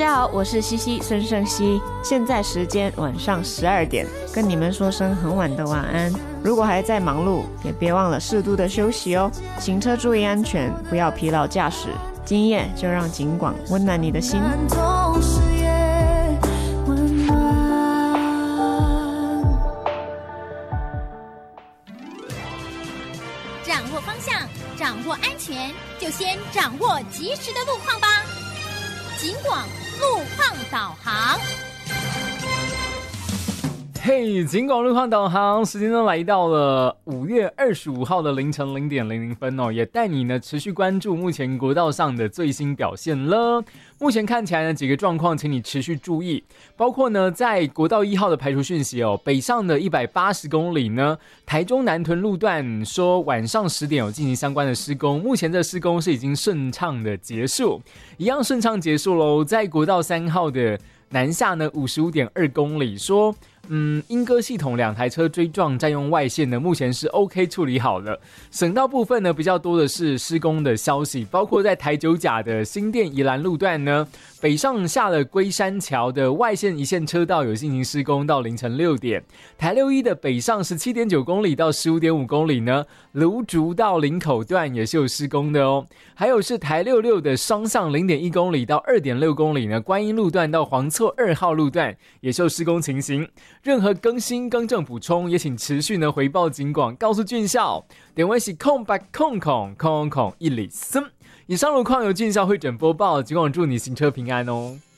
家好，我是西西孙盛熙，现在时间晚上12点，跟你们说声很晚的晚安。如果还在忙碌，也别忘了适度的休息哦。行车注意安全，不要疲劳驾驶。今夜就让警广温暖你的心。 掌握方向，掌握安全，就先掌握及时的路况吧。警广路况导航。 嘿，警广路况导航时间都来到了5月25号的凌晨0点00分哦，也带你呢持续关注目前国道上的最新表现了。目前看起来呢几个状况，请你持续注意，包括呢在国道1号的排除讯息哦，北上的180公里呢，台中南屯路段说晚上10点有进行相关的施工，目前这施工是已经顺畅的结束，一样顺畅结束喽。在国道3号的南下呢55.2公里说。莺歌系统2台车追撞占用外线呢，目前是 OK 处理好了。省道部分呢，比较多的是施工的消息，包括在台九甲的新店宜兰路段呢，北上下了龟山桥的外线一线车道有进行施工到凌晨6点。台61的北上 17.9 公里到 15.5 公里呢，芦竹到林口段也是有施工的哦。还有是台66的双向 0.1 公里到 2.6 公里呢，观音路段到黄厝2号路段也是有施工情形。任何更新、更正、补充，也请持续呢回报警广，告诉俊孝。点位是0800000103。以上路况由俊孝会诊播报，警广祝你行车平安哦。